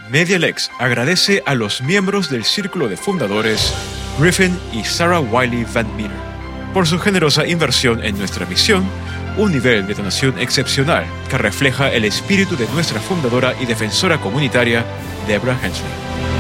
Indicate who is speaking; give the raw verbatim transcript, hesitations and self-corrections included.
Speaker 1: MediaLex agradece a los miembros del Círculo de Fundadores, Griffin y Sarah Wiley Van Meter, por su generosa inversión en nuestra misión, un nivel de donación excepcional que refleja el espíritu de nuestra fundadora y defensora comunitaria, Deborah Hensley.